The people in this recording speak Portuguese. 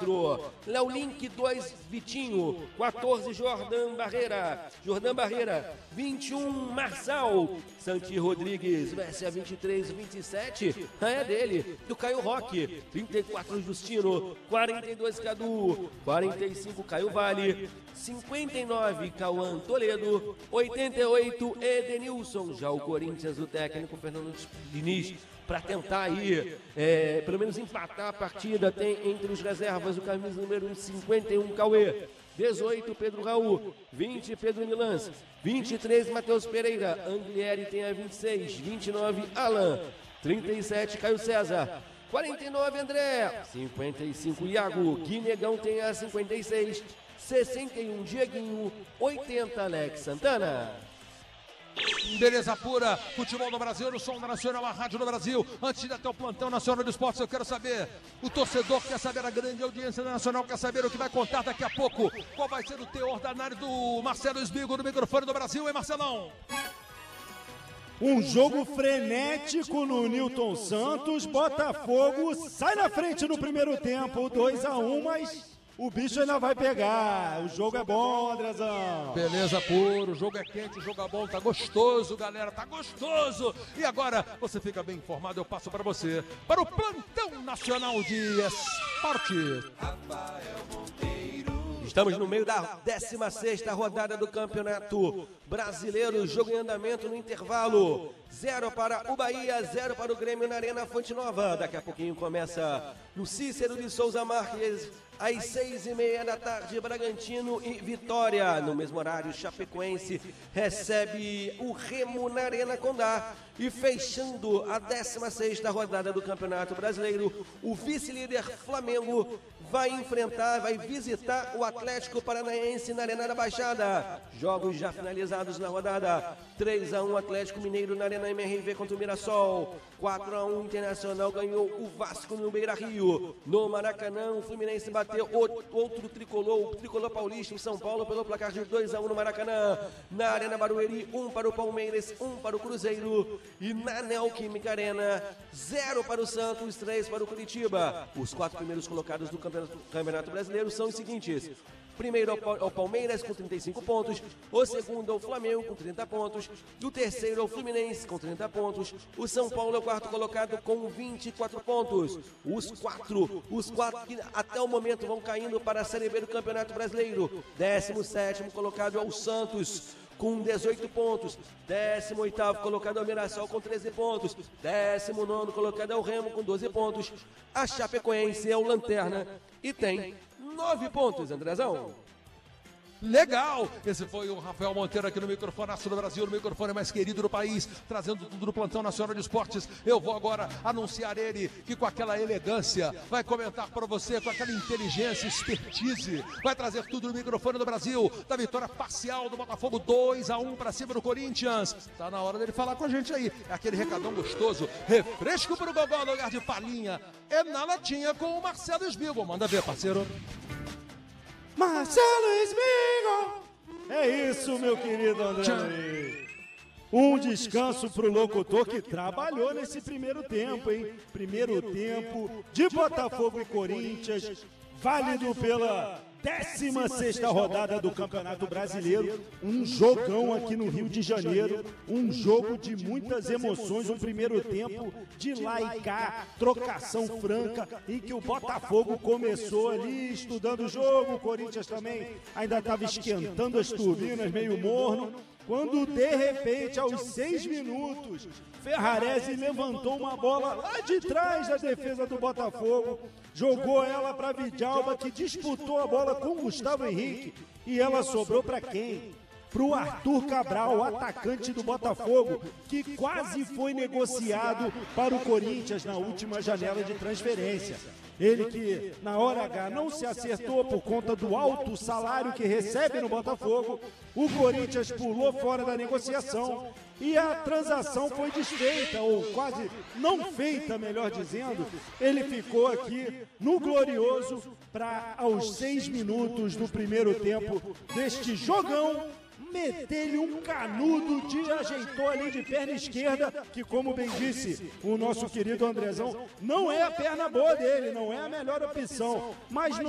4. Léo Link, 2, Vitinho. 14, Jordan Barreira. 21, Marçal. Santi Rodrigues, vai ser 23, 27. É dele, do Caio Roque. 34, Justino. 42, Cadu. 45, Caio Vale. 59, Cauã Toledo. 88, Edenilson. Já o Corinthians, o técnico Fernando Diniz, para tentar aí, pelo menos empatar a partida, tem entre os reservas o camisa número 51, Cauê. 18, Pedro Raul. 20, Pedro Milans. 23, Matheus Pereira. Anglieri tem a 26. 29, Alan. 37, Caio César. 49, André. 55, Iago. Guinegão tem a 56. 61, Dieguinho. 80, Alex Santana. Beleza pura, futebol no Brasil, no Som Nacional, a Rádio do Brasil. Antes de ir até o plantão nacional de esportes, eu quero saber, o torcedor quer saber, a grande audiência nacional quer saber o que vai contar daqui a pouco. Qual vai ser o teor da análise do Marcelo Esbigo no microfone do Brasil, hein, Marcelão? Um jogo frenético no Newton Santos. Botafogo sai na frente no primeiro tempo, 2-1, mas o bicho ainda vai pegar. O jogo é bom, Andrezão. Beleza puro, o jogo é quente, o jogo é bom, tá gostoso, galera, tá gostoso. E agora, você fica bem informado, eu passo para você, para o plantão nacional de esporte. Estamos no meio da 16ª rodada do Campeonato Brasileiro, jogo em andamento no intervalo. 0 para o Bahia, 0 para o Grêmio na Arena Fonte Nova. Daqui a pouquinho começa no Cícero de Souza Marques, às 6h30 da tarde, Bragantino e Vitória. No mesmo horário, Chapecoense recebe o Remo na Arena Condá. E fechando a 16ª rodada do Campeonato Brasileiro, o vice-líder Flamengo vai visitar o Atlético Paranaense na Arena da Baixada. Jogos já finalizados na rodada: 3-1 Atlético Mineiro na Arena MRV contra o Mirassol. 4-1 Internacional ganhou o Vasco no Beira-Rio. No Maracanã, o Fluminense bateu outro tricolor, o tricolor paulista em São Paulo pelo placar de 2-1 no Maracanã. Na Arena Barueri, 1 para o Palmeiras, 1 para o Cruzeiro. E na Neoquímica Arena, 0 para o Santos, 3 para o Curitiba. Os 4 primeiros colocados do Campeonato Brasileiro são os seguintes: primeiro é o Palmeiras com 35 pontos, o segundo é o Flamengo com 30 pontos, o terceiro é o Fluminense com 30 pontos, o São Paulo é o quarto colocado com 24 pontos. Os quatro que até o momento vão caindo para a Série B do Campeonato Brasileiro. 17º colocado é o Santos com 18 pontos, 18º colocado é o Mirassol com 13 pontos, 19º colocado é o Remo com 12 pontos, a Chapecoense é o Lanterna e tem 9 pontos, Andrezão. Legal! Esse foi o Rafael Monteiro aqui no microfone do Brasil, no microfone mais querido do país, trazendo tudo do Plantão Nacional de Esportes. Eu vou agora anunciar ele, que com aquela elegância vai comentar para você, com aquela inteligência, expertise, vai trazer tudo no microfone do Brasil, da vitória parcial do Botafogo, 2-1 para cima do Corinthians. Tá na hora dele falar com a gente aí. É aquele recadão gostoso, refresco pro gogó no lugar de falinha. É na latinha com o Marcelo Esbigo. Manda ver, parceiro. Marcelo Esbigo! É isso, meu querido André. Um descanso pro locutor que trabalhou nesse primeiro tempo, hein? Primeiro tempo de Botafogo e Corinthians, válido pela 16ª rodada do Campeonato Brasileiro. Um jogão aqui no Rio de Janeiro, um jogo de muitas emoções, um primeiro tempo de lá e cá, trocação franca, em que o Botafogo começou ali estudando o jogo, o Corinthians também ainda estava esquentando as turbinas, meio morno, quando de repente, aos 6 minutos, Ferrarese levantou uma bola lá de trás da defesa do Botafogo, jogou ela para Vidalba, que disputou a bola com Gustavo Henrique, e ela sobrou para quem? Para o Arthur Cabral, o atacante do Botafogo, que quase foi negociado para o Corinthians na última janela de transferência. Ele que, na hora H, não se acertou por conta do alto salário que recebe no Botafogo. O Corinthians pulou fora da negociação e a transação foi desfeita, ou quase não feita, melhor dizendo. Ele ficou aqui no Glorioso para, aos 6 minutos do primeiro tempo deste jogão, meter-lhe um canudo, ajeitou ali de perna esquerda, que, como bem disse o nosso querido Andrezão, não é a perna boa dele, não é a melhor opção, mas não